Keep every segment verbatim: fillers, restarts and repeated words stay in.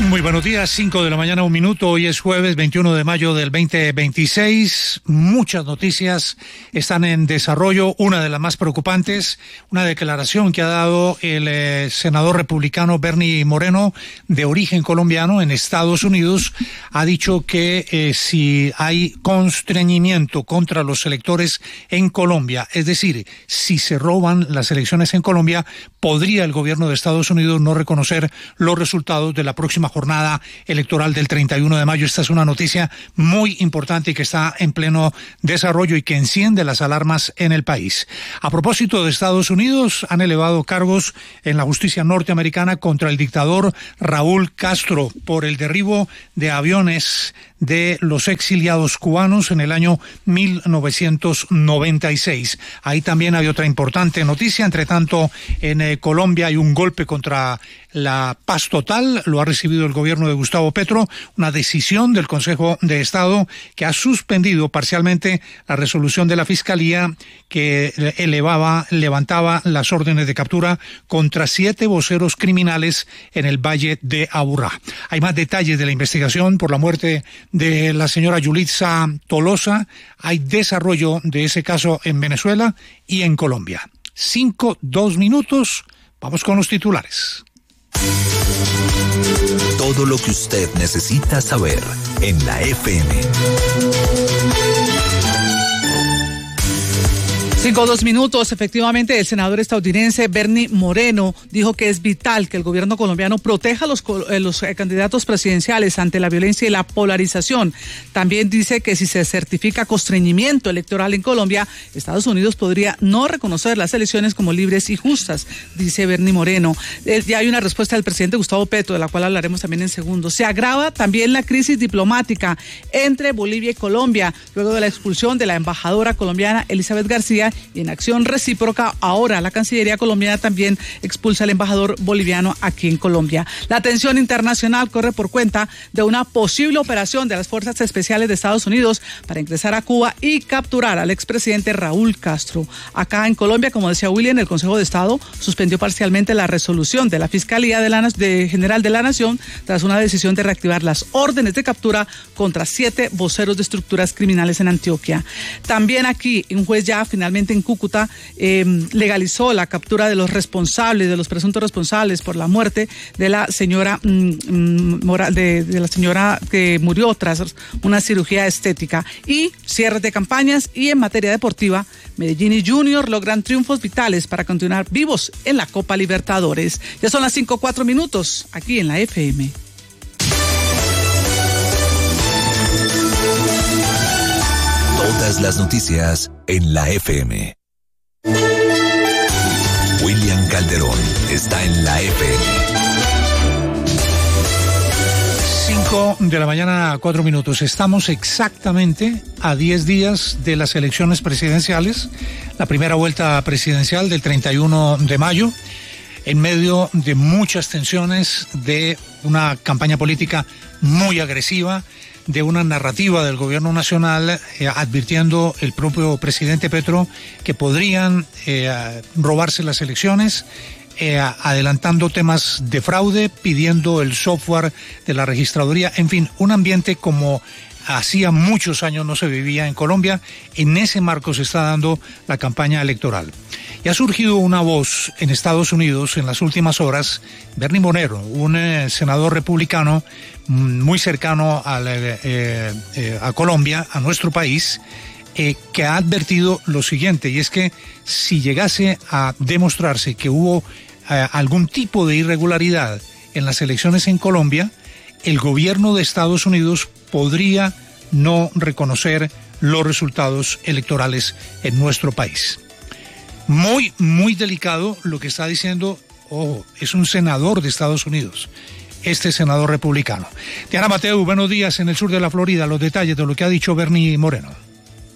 Muy buenos días, cinco de la mañana, un minuto. Hoy es jueves veintiuno de mayo del veinte veintiséis. Muchas noticias están en desarrollo. Una de las más preocupantes, una declaración que ha dado el eh, senador republicano Bernie Moreno, de origen colombiano, en Estados Unidos. Ha dicho que eh, si hay constreñimiento contra los electores en Colombia, es decir, si se roban las elecciones en Colombia, podría el gobierno de Estados Unidos no reconocer los resultados de la próxima jornada electoral del treinta y uno de mayo. Esta es una noticia muy importante y que está en pleno desarrollo y que enciende las alarmas en el país. A propósito de Estados Unidos, han elevado cargos en la justicia norteamericana contra el dictador Raúl Castro por el derribo de aviones de los exiliados cubanos en el año mil novecientos noventa y seis. Ahí también hay otra importante noticia. Entre tanto, en eh, Colombia hay un golpe contra la paz total. Lo ha recibido el gobierno de Gustavo Petro, una decisión del Consejo de Estado que ha suspendido parcialmente la resolución de la Fiscalía que elevaba, levantaba las órdenes de captura contra siete voceros criminales en el Valle de Aburrá. Hay más detalles de la investigación por la muerte de la señora Yulitza Tolosa. Hay desarrollo de ese caso en Venezuela y en Colombia. Cinco, dos minutos. Vamos con los titulares. Todo lo que usted necesita saber en la F M. Cinco, dos minutos. Efectivamente, el senador estadounidense Bernie Moreno dijo que es vital que el gobierno colombiano proteja a los, los candidatos presidenciales ante la violencia y la polarización. También dice que si se certifica constreñimiento electoral en Colombia, Estados Unidos podría no reconocer las elecciones como libres y justas, dice Bernie Moreno. Ya hay una respuesta del presidente Gustavo Petro, de la cual hablaremos también en segundos. Se agrava también la crisis diplomática entre Bolivia y Colombia, luego de la expulsión de la embajadora colombiana Elizabeth García. Y en acción recíproca, ahora la Cancillería colombiana también expulsa al embajador boliviano aquí en Colombia. La tensión internacional corre por cuenta de una posible operación de las Fuerzas Especiales de Estados Unidos para ingresar a Cuba y capturar al expresidente Raúl Castro. Acá en Colombia, como decía William, el Consejo de Estado suspendió parcialmente la resolución de la Fiscalía de la, de General de la Nación tras una decisión de reactivar las órdenes de captura contra siete voceros de estructuras criminales en Antioquia. También aquí, un juez ya finalmente en Cúcuta eh, legalizó la captura de los responsables, de los presuntos responsables por la muerte de la señora mm, Mora, de, de la señora que murió tras una cirugía estética. Y cierres de campañas. Y en materia deportiva, Medellín y Junior logran triunfos vitales para continuar vivos en la Copa Libertadores. Ya son las cinco, cuatro minutos aquí en la F M. Todas las noticias en la F M. William Calderón está en la F M. Cinco de la mañana, cuatro minutos. Estamos exactamente a diez días de las elecciones presidenciales, la primera vuelta presidencial del treinta y uno de mayo, en medio de muchas tensiones, de una campaña política muy agresiva, de una narrativa del gobierno nacional, eh, advirtiendo el propio presidente Petro que podrían eh, robarse las elecciones, eh, adelantando temas de fraude, pidiendo el software de la registraduría, en fin, un ambiente como hacía muchos años no se vivía en Colombia. En ese marco se está dando la campaña electoral. Y ha surgido una voz en Estados Unidos en las últimas horas. Bernie Moreno, un eh, senador republicano muy cercano a, la, eh, eh, a Colombia, a nuestro país, eh, que ha advertido lo siguiente, y es que si llegase a demostrarse que hubo eh, algún tipo de irregularidad en las elecciones en Colombia, el gobierno de Estados Unidos podría no reconocer los resultados electorales en nuestro país. Muy, muy delicado lo que está diciendo, ojo, es un senador de Estados Unidos, este senador republicano. Diana Mateu, buenos días en el sur de la Florida, los detalles de lo que ha dicho Bernie Moreno.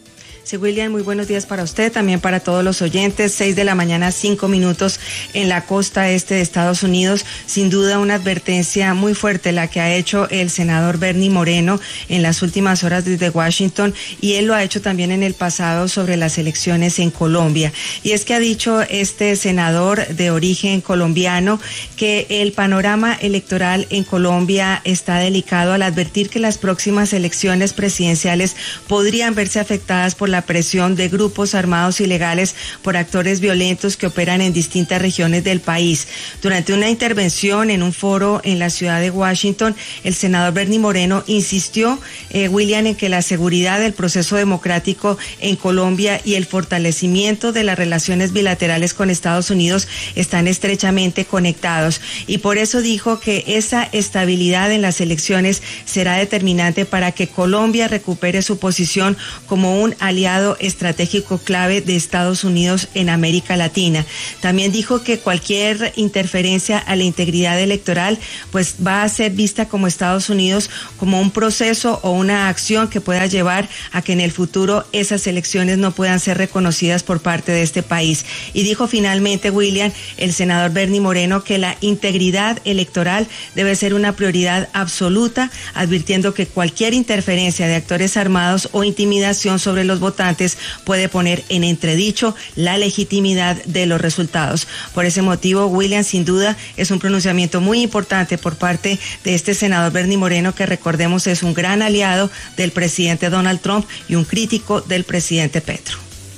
Sí, William, muy buenos días para usted, también para todos los oyentes. Seis de la mañana, cinco minutos en la costa este de Estados Unidos. Sin duda una advertencia muy fuerte la que ha hecho el senador Bernie Moreno en las últimas horas desde Washington, y él lo ha hecho también en el pasado sobre las elecciones en Colombia. Y es que ha dicho este senador de origen colombiano que el panorama electoral en Colombia está delicado al advertir que las próximas elecciones presidenciales podrían verse afectadas por la presión de grupos armados ilegales por actores violentos que operan en distintas regiones del país. Durante una intervención en un foro en la ciudad de Washington, el senador Bernie Moreno insistió, eh, William, en que la seguridad del proceso democrático en Colombia y el fortalecimiento de las relaciones bilaterales con Estados Unidos están estrechamente conectados, y por eso dijo que esa estabilidad en las elecciones será determinante para que Colombia recupere su posición como un aliado estratégico clave de Estados Unidos en América Latina. También dijo que cualquier interferencia a la integridad electoral pues va a ser vista como Estados Unidos como un proceso o una acción que pueda llevar a que en el futuro esas elecciones no puedan ser reconocidas por parte de este país. Y dijo finalmente, William, el senador Bernie Moreno, que la integridad electoral debe ser una prioridad absoluta, advirtiendo que cualquier interferencia de actores armados o intimidación sobre los votantes puede poner en entredicho la legitimidad de los resultados. Por ese motivo, William, sin duda es un pronunciamiento muy importante por parte de este senador Bernie Moreno, que recordemos es un gran aliado del presidente Donald Trump y un crítico del presidente Petro.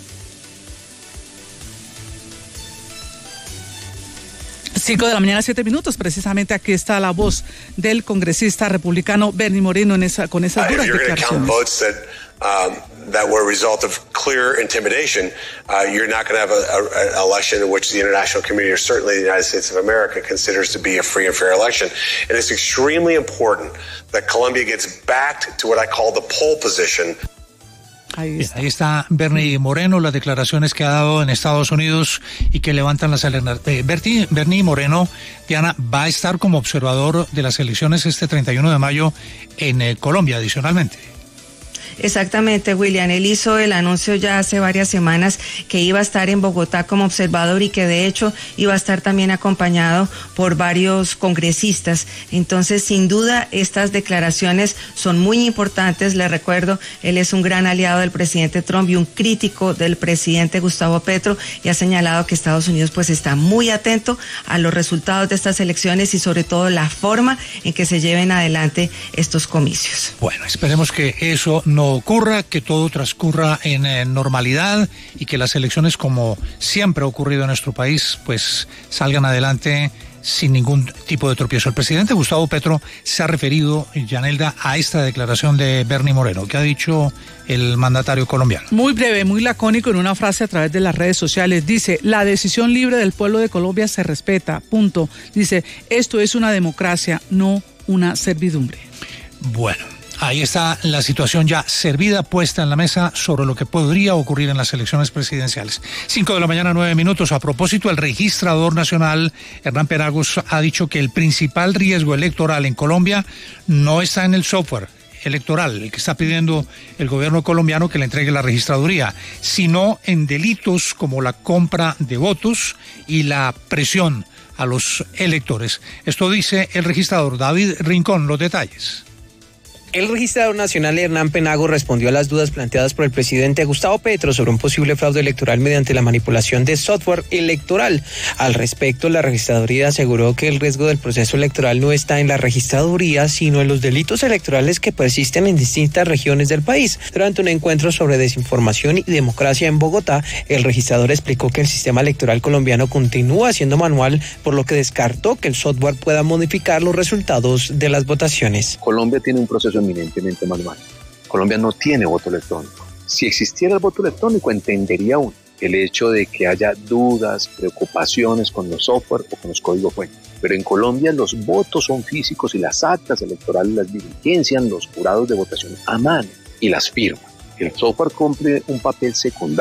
Cinco de la mañana, siete minutos. Precisamente aquí está la voz del congresista republicano Bernie Moreno en esa, con esas duras declaraciones. Um, that were a result of clear intimidation, uh, you're not going to have an election in which the international community, or certainly the United States of America, considers to be a free and fair election. And it's extremely important that Colombia gets back to what I call the pole position. Ahí está. Ahí está Bernie Moreno, las declaraciones que ha dado en Estados Unidos y que levantan las alertas. Eh, Bernie, Bernie Moreno, Diana, va a estar como observador de las elecciones este treinta y uno de mayo en eh, Colombia, adicionalmente. Exactamente, William. Él hizo el anuncio ya hace varias semanas que iba a estar en Bogotá como observador y que de hecho iba a estar también acompañado por varios congresistas. Entonces, sin duda, estas declaraciones son muy importantes. Le recuerdo, él es un gran aliado del presidente Trump y un crítico del presidente Gustavo Petro, y ha señalado que Estados Unidos pues está muy atento a los resultados de estas elecciones y sobre todo la forma en que se lleven adelante estos comicios. Bueno, esperemos que eso no ocurra, que todo transcurra en, en normalidad y que las elecciones, como siempre ha ocurrido en nuestro país, pues salgan adelante sin ningún tipo de tropiezo. El presidente Gustavo Petro se ha referido, Yanelda, a esta declaración de Bernie Moreno. ¿Qué ha dicho el mandatario colombiano? Muy breve, muy lacónico, en una frase a través de las redes sociales. Dice: la decisión libre del pueblo de Colombia se respeta, punto. Dice: esto es una democracia, no una servidumbre. Bueno, ahí está la situación ya servida, puesta en la mesa sobre lo que podría ocurrir en las elecciones presidenciales. Cinco de la mañana, nueve minutos. A propósito, el registrador nacional, Hernán Penagos, ha dicho que el principal riesgo electoral en Colombia no está en el software electoral, el que está pidiendo el gobierno colombiano que le entregue la registraduría, sino en delitos como la compra de votos y la presión a los electores. Esto dice el registrador David Rincón. Los detalles. El registrador nacional Hernán Penagos respondió a las dudas planteadas por el presidente Gustavo Petro sobre un posible fraude electoral mediante la manipulación de software electoral. Al respecto, la registraduría aseguró que el riesgo del proceso electoral no está en la registraduría, sino en los delitos electorales que persisten en distintas regiones del país. Durante un encuentro sobre desinformación y democracia en Bogotá, el registrador explicó que el sistema electoral colombiano continúa siendo manual, por lo que descartó que el software pueda modificar los resultados de las votaciones. Colombia tiene un proceso eminentemente manual. Colombia no tiene voto electrónico. Si existiera el voto electrónico, entendería uno el hecho de que haya dudas, preocupaciones con los software o con los códigos fuentes. Pero en Colombia los votos son físicos y las actas electorales las diligencian los jurados de votación a mano y las firman. El software cumple un papel secundario.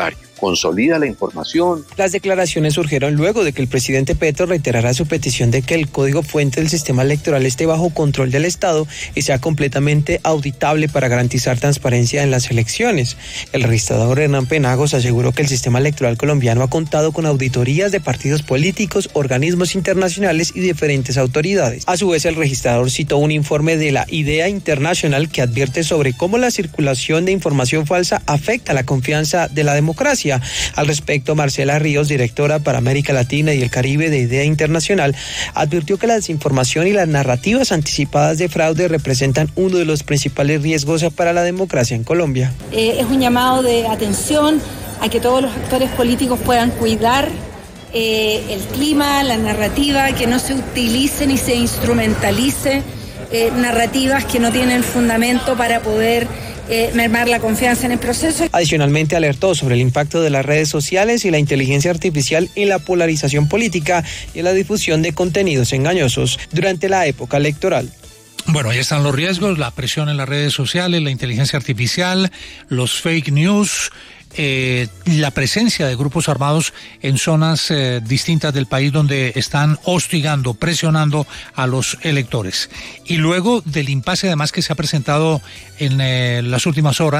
consolida la información. Las declaraciones surgieron luego de que el presidente Petro reiterara su petición de que el código fuente del sistema electoral esté bajo control del Estado y sea completamente auditable para garantizar transparencia en las elecciones. El registrador Hernán Penagos aseguró que el sistema electoral colombiano ha contado con auditorías de partidos políticos, organismos internacionales y diferentes autoridades. A su vez, el registrador citó un informe de la IDEA International que advierte sobre cómo la circulación de información falsa afecta la confianza de la democracia. Al respecto, Marcela Ríos, directora para América Latina y el Caribe de IDEA Internacional, advirtió que la desinformación y las narrativas anticipadas de fraude representan uno de los principales riesgos para la democracia en Colombia. Eh, es un llamado de atención a que todos los actores políticos puedan cuidar eh, el clima, la narrativa, que no se utilice ni se instrumentalice eh, narrativas que no tienen fundamento para poder Eh, mermar la confianza en el proceso. Adicionalmente alertó sobre el impacto de las redes sociales y la inteligencia artificial en la polarización política y en la difusión de contenidos engañosos durante la época electoral. Bueno, ahí están los riesgos, la presión en las redes sociales, la inteligencia artificial, los fake news, eh, la presencia de grupos armados en zonas eh, distintas del país donde están hostigando, presionando a los electores. Y luego del impasse además que se ha presentado en eh, las últimas horas.